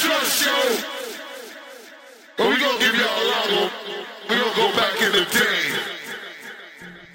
Trust show. But we gonna give y'all a lot more. We gonna go back in the day.